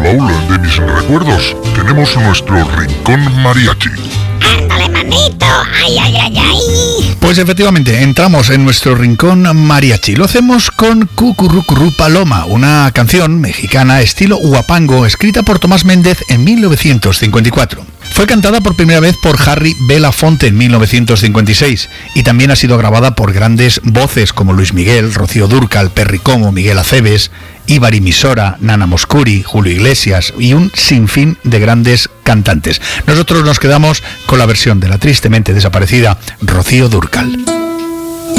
baúl de mis recuerdos tenemos nuestro rincón mariachi. ¡Ándale, manito! ¡Ay, ay, ay, ay! Pues efectivamente, entramos en nuestro rincón mariachi. Lo hacemos con Cucurrucurru Paloma, una canción mexicana estilo huapango, escrita por Tomás Méndez en 1954. Fue cantada por primera vez por Harry Belafonte en 1956 y también ha sido grabada por grandes voces como Luis Miguel, Rocío Dúrcal, Perry Como, Miguel Aceves, Ibari Misora, Nana Moscuri, Julio Iglesias y un sinfín de grandes cantantes. Nosotros nos quedamos con la versión de la tristemente desaparecida Rocío Dúrcal.